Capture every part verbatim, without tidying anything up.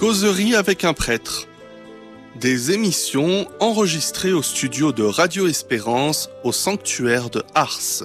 Causerie avec un prêtre. Des émissions enregistrées au studio de Radio Espérance au sanctuaire de Ars.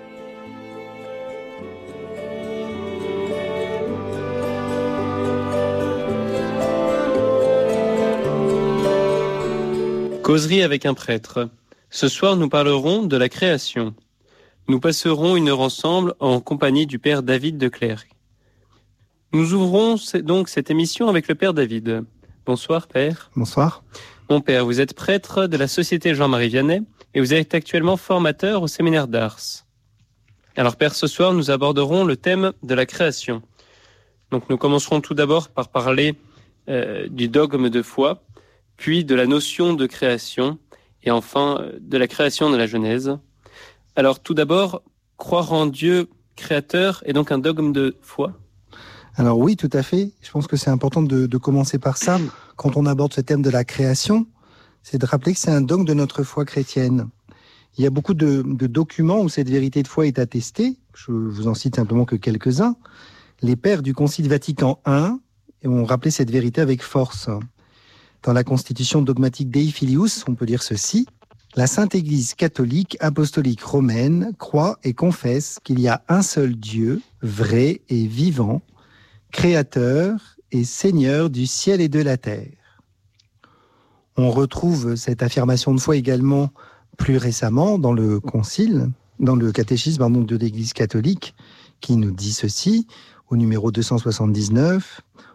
Causerie avec un prêtre. Ce soir, nous parlerons de la création. Nous passerons une heure ensemble en compagnie du Père David de Clercq. Nous ouvrons donc cette émission avec le Père David. Bonsoir, Père. Bonsoir. Mon Père, vous êtes prêtre de la Société Jean-Marie Vianney et vous êtes actuellement formateur au séminaire d'Ars. Alors, Père, ce soir, nous aborderons le thème de la création. Donc, nous commencerons tout d'abord par parler euh, du dogme de foi, puis de la notion de création, et enfin de la création de la Genèse. Alors, tout d'abord, croire en Dieu créateur est donc un dogme de foi ? Alors oui, tout à fait. Je pense que c'est important de, de commencer par ça. Quand on aborde ce thème de la création, c'est de rappeler que c'est un dogme de notre foi chrétienne. Il y a beaucoup de, de documents où cette vérité de foi est attestée. Je vous en cite simplement que quelques-uns. Les pères du Concile Vatican I ont rappelé cette vérité avec force. Dans la constitution dogmatique Dei Filius, on peut dire ceci. La Sainte Église catholique apostolique romaine croit et confesse qu'il y a un seul Dieu, vrai et vivant, créateur et seigneur du ciel et de la terre. On retrouve cette affirmation de foi également plus récemment dans le concile, dans le catéchisme pardon, de l'Église catholique, qui nous dit ceci, au numéro deux cent soixante-dix-neuf,